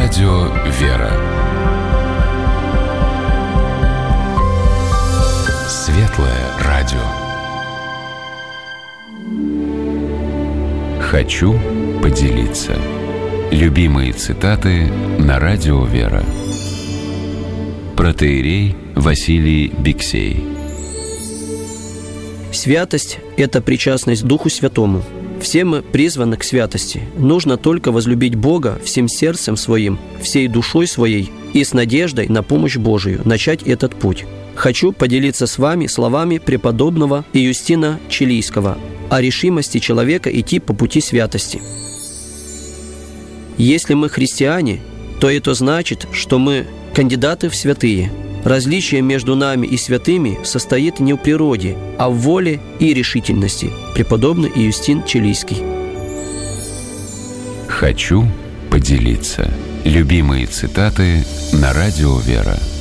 Радио «Вера». Светлое радио. Хочу поделиться. Любимые цитаты на Радио «Вера». Протоиерей Василий Биксей. Святость – это причастность Духу Святому. Все мы призваны к святости. Нужно только возлюбить Бога всем сердцем своим, всей душой своей и с надеждой на помощь Божию начать этот путь. Хочу поделиться с вами словами преподобного Иустина Чилийского о решимости человека идти по пути святости. Если мы христиане, то это значит, что мы кандидаты в святые. Различие между нами и святыми состоит не в природе, а в воле и решительности. Преподобный Иустин Чилийский. Хочу поделиться. Любимые цитаты на Радио «Вера».